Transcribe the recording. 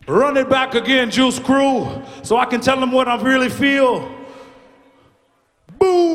Run it back again, Juice Crew, so I can tell them what I really feel. Boo!